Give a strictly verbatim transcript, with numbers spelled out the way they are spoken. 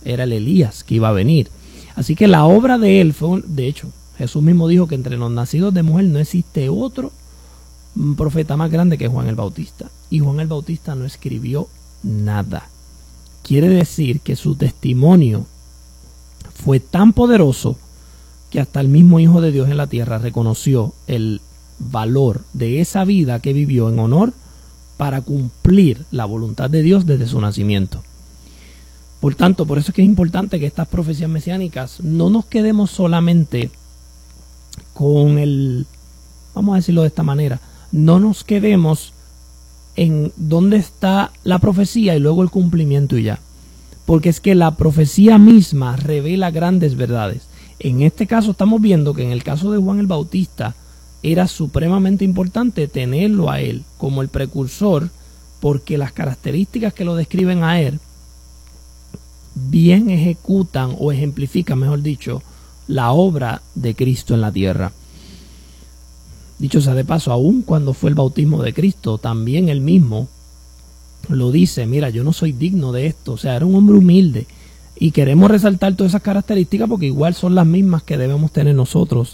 era el Elías que iba a venir. Así que la obra de él fue, un, de hecho, Jesús mismo dijo que entre los nacidos de mujer no existe otro profeta más grande que Juan el Bautista. Y Juan el Bautista no escribió nada. Quiere decir que su testimonio fue tan poderoso que hasta el mismo Hijo de Dios en la tierra reconoció el valor de esa vida que vivió en honor para cumplir la voluntad de Dios desde su nacimiento. Por tanto, por eso es que es importante que estas profecías mesiánicas no nos quedemos solamente con el, vamos a decirlo de esta manera, no nos quedemos en dónde está la profecía y luego el cumplimiento y ya. Porque es que la profecía misma revela grandes verdades. En este caso estamos viendo que en el caso de Juan el Bautista era supremamente importante tenerlo a él como el precursor, porque las características que lo describen a él bien ejecutan o ejemplifican, mejor dicho, la obra de Cristo en la tierra. Dicho sea de paso, aún cuando fue el bautismo de Cristo, también él mismo lo dice, mira, yo no soy digno de esto. O sea, era un hombre humilde. Y queremos resaltar todas esas características porque igual son las mismas que debemos tener nosotros